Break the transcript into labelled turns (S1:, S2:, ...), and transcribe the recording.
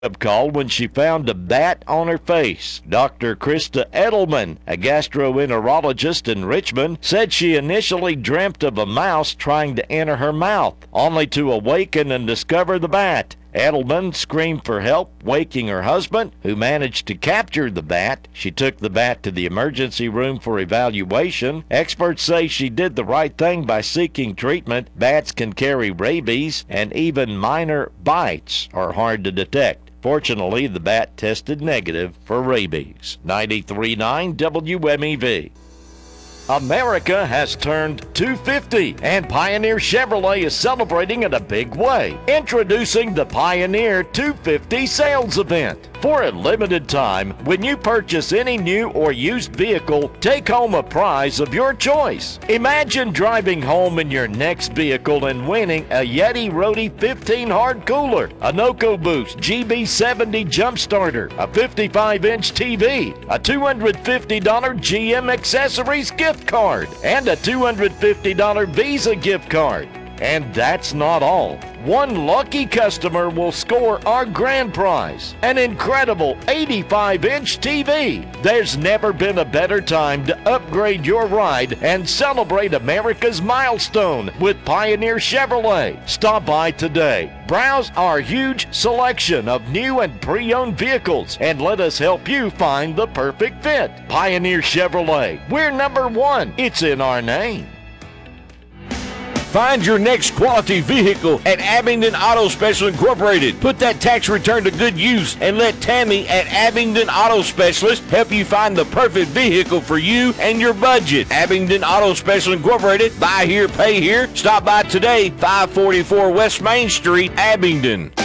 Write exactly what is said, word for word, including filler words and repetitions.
S1: Up call when she found a bat on her face. Doctor Krista Edelman, a gastroenterologist in Richmond, said she initially dreamt of a mouse trying to enter her mouth, only to awaken and discover the bat. Edelman screamed for help, waking her husband, who managed to capture the bat. She took the bat to the emergency room for evaluation. Experts say she did the right thing by seeking treatment. Bats can carry rabies, and even minor bites are hard to detect. Fortunately, the bat tested negative for rabies. ninety-three point nine W M E V. America has turned two fifty, and Pioneer Chevrolet is celebrating in a big way. Introducing the Pioneer two fifty sales event. For a limited time, when you purchase any new or used vehicle, take home a prize of your choice. Imagine driving home in your next vehicle and winning a Yeti Rode fifteen hard cooler, a Noco Boost G B seventy jump starter, a fifty-five inch T V, a two hundred fifty dollars G M accessories gift card, and a two hundred fifty dollars Visa gift card. And that's not all. One lucky customer will score our grand prize, an incredible eighty-five inch T V. There's never been a better time to upgrade your ride and celebrate America's milestone with Pioneer Chevrolet. Stop by today. Browse our huge selection of new and pre-owned vehicles and let us help you find the perfect fit. Pioneer Chevrolet. We're number one. It's in our name.
S2: Find your next quality vehicle at Abingdon Auto Specialist Incorporated. Put that tax return to good use and let Tammy at Abingdon Auto Specialist help you find the perfect vehicle for you and your budget. Abingdon Auto Specialist Incorporated. Buy here, pay here. Stop by today, five forty-four West Main Street, Abingdon.